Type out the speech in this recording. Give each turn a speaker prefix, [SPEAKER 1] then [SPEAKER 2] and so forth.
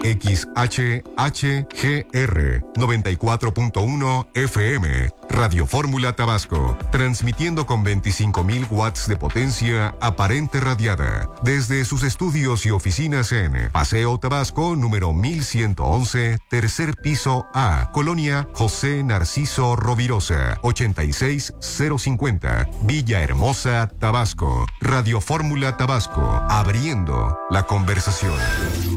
[SPEAKER 1] XHHGR 94.1 FM. Radio Fórmula Tabasco, transmitiendo con 25.000 watts de potencia aparente radiada desde sus estudios y oficinas en Paseo Tabasco número 1111, tercer piso A, Colonia José Narciso Rovirosa, 86050, Villahermosa, Tabasco. Radio Fórmula Tabasco, abriendo la conversación.